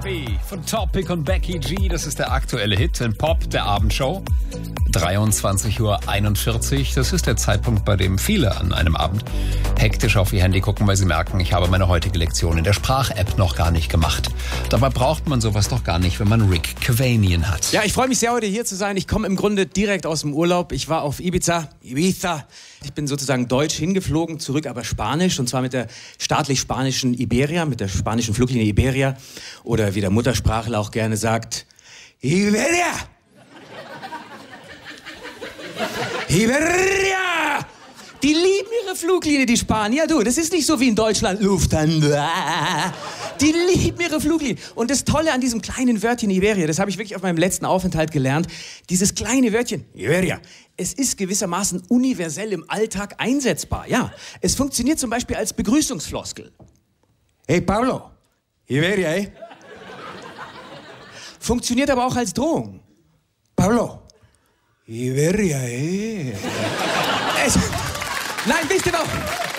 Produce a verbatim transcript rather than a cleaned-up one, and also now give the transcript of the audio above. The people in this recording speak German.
Happy von Topic und Becky G. Das ist der aktuelle Hit in Pop der Abendshow. dreiundzwanzig Uhr einundvierzig. Das ist der Zeitpunkt, bei dem viele an einem Abend hektisch auf ihr Handy gucken, weil sie merken, ich habe meine heutige Lektion in der Sprach-App noch gar nicht gemacht. Dabei braucht man sowas doch gar nicht, wenn man Rick Cavanian hat. Ja, ich freue mich sehr, heute hier zu sein. Ich komme im Grunde direkt aus dem Urlaub. Ich war auf Ibiza, Ibiza. Ich bin sozusagen deutsch hingeflogen, zurück aber spanisch. Und zwar mit der staatlich spanischen Iberia, mit der spanischen Fluglinie Iberia. Oder wie der Muttersprachler auch gerne sagt, Iberia! Iberia! Die lieben ihre Fluglinie, die Spanier. Du, das ist nicht so wie in Deutschland. Lufthansa. Die lieben ihre Fluglinie. Und das Tolle an diesem kleinen Wörtchen Iberia, das habe ich wirklich auf meinem letzten Aufenthalt gelernt, dieses kleine Wörtchen Iberia, es ist gewissermaßen universell im Alltag einsetzbar. Ja, es funktioniert zum Beispiel als Begrüßungsfloskel. Hey Pablo, Iberia, eh? Funktioniert aber auch als Drohung. Pablo, Iberia, eh? Es, nein, wisst ihr doch,